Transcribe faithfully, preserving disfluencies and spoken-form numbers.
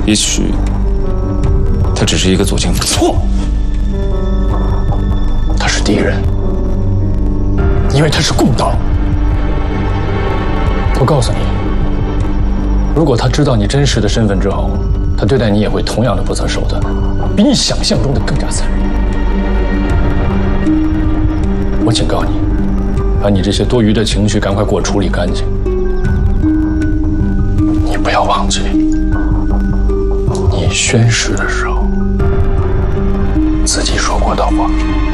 也许他只是一个左倾。 错，他是敌人，因为他是共党。我告诉你，如果他知道你真实的身份之后，他对待你也会同样的不择手段，比你想象中的更加残忍。我警告你，把你这些多余的情绪赶快给我处理干净。你不要忘记，你宣誓的时候自己说过的话。